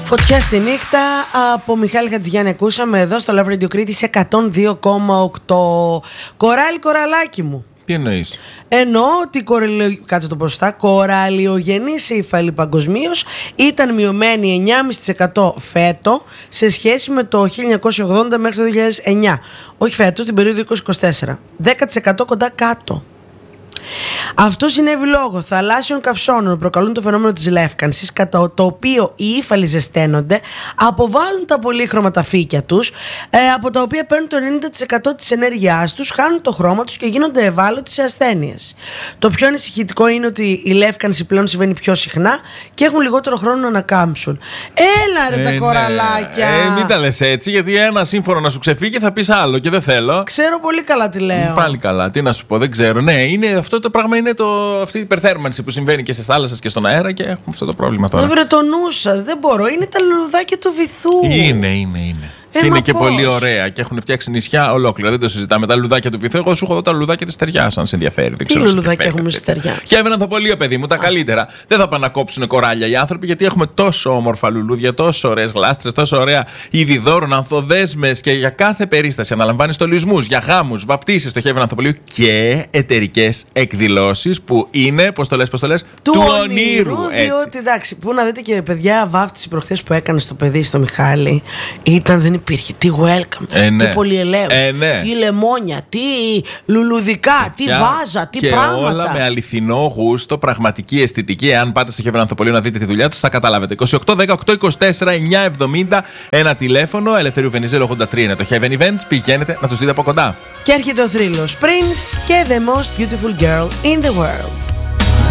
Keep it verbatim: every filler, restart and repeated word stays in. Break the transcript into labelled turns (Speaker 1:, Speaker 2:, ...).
Speaker 1: Φωτιά στη νύχτα από Μιχάλη Χατζηγιάννη ακούσαμε εδώ στο Love Radio Κρήτης εκατόν δύο κόμμα οκτώ. Κοράλι, κοραλάκι μου.
Speaker 2: Τι εννοείς?
Speaker 1: Εννοώ ότι κοραλιο... κάτσε το ποσοστά, κοραλιογενής ύφαλη παγκοσμίως ήταν μειωμένη εννιά κόμμα πέντε τοις εκατό φέτο σε σχέση με το χίλια εννιακόσια ογδόντα μέχρι το δύο χιλιάδες εννιά. Όχι φέτος, την περίοδο είκοσι είκοσι τέσσερα. δέκα τοις εκατό κοντά κάτω. Αυτό συνέβη λόγω θαλάσσιων καυσώνων που προκαλούν το φαινόμενο της λεύκανσης, κατά το οποίο οι ύφαλοι ζεσταίνονται, αποβάλλουν τα πολύχρωμα τα φύκια τους, ε, από τα οποία παίρνουν το ενενήντα τοις εκατό της ενέργειάς τους, χάνουν το χρώμα τους και γίνονται ευάλωτοι σε ασθένειες. Το πιο ανησυχητικό είναι ότι η λεύκανση πλέον συμβαίνει πιο συχνά και έχουν λιγότερο χρόνο να ανακάμψουν. Έλα ρε ε, τα κοραλάκια!
Speaker 2: Ε, μην τα λες έτσι, γιατί ένα σύμφωνο να σου ξεφύγει θα πεις άλλο και δεν θέλω.
Speaker 1: Ξέρω πολύ καλά τι λέω.
Speaker 2: Πάλι καλά, τι να σου πω, δεν ξέρω. Ναι, είναι αυτό το πράγμα, είναι το, αυτή η υπερθέρμανση που συμβαίνει και στις θάλασσες και στον αέρα και έχουμε αυτό το πρόβλημα τώρα.
Speaker 1: Δεν βρε το νου σας, δεν μπορώ. Είναι τα λουλουδάκια του βυθού.
Speaker 2: Είναι, είναι, είναι.
Speaker 1: Ε,
Speaker 2: και είναι και
Speaker 1: πώς?
Speaker 2: πολύ ωραία και έχουν φτιάξει νησιά ολόκληρα. Δεν το συζητάμε. Τα λουλουδάκια του βυθού. Εγώ σου έχω εδώ τα λουλουδάκια της Στεριάς, αν σε ενδιαφέρει.
Speaker 1: Τι λουλουδάκια έχουμε στη Στεριά?
Speaker 2: Και έβαιναν το πολύ, παιδί μου, τα καλύτερα. Δεν θα πάνε να κόψουν κοράλια οι άνθρωποι, γιατί έχουμε τόσο όμορφα λουλούδια, τόσο ωραίες γλάστρες, τόσο ωραία είδη δώρων, ανθοδέσμες και για κάθε περίσταση. Αναλαμβάνει στολισμούς, για γάμους, βαπτίσεις στο Χέβεν Ανθοπολίου και εταιρικές εκδηλώσεις που είναι, πώς το λες, πώς το λες,
Speaker 1: του,
Speaker 2: του
Speaker 1: ονείρου. Διότι εντάξει, που να δείτε και παιδιά, βάφτιση προχθές που έκανε στο παιδί, στο Μιχάλη, ήταν, δεν υπήρχε. Τι welcome,
Speaker 2: ε, ναι.
Speaker 1: τι πολυελαίους,
Speaker 2: ε, ναι.
Speaker 1: τι λεμόνια, τι λουλουδικά, τι βάζα, τι
Speaker 2: και
Speaker 1: πράγματα.
Speaker 2: Όλα με αληθινό γούστο, πραγματική αισθητική. Εάν πάτε στο Χέβεν Ανθοπολίου να δείτε τη δουλειά τους, θα καταλάβετε. είκοσι οκτώ δεκαοκτώ είκοσι τέσσερα εννιακόσια εβδομήντα ένα τηλέφωνο. Ελευθερίου Βενιζέλου ογδόντα τρία είναι το Heaven Events. Πηγαίνετε να τους δείτε από κοντά.
Speaker 1: Και έρχεται ο θρύλος Prince και The Most Beautiful Girl in the World.